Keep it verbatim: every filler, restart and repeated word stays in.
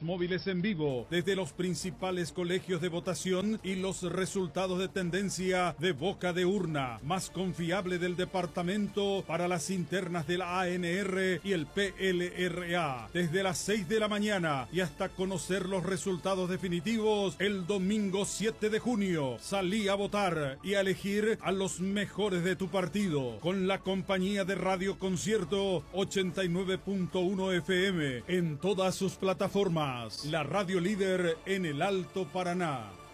móviles en vivo desde los principales colegios de votación y los resultados de tendencia de boca de urna, más confiable del departamento para las internas de la A N R y el P L R A. Desde las seis de la mañana y hasta conocer los resultados definitivos el domingo siete de junio. Salí a votar y a elegir a los mejores de tu partido con la compañía de Radio Concierto ochenta y nueve punto uno F M en todas sus plataformas. La radio líder en el Alto Paraná.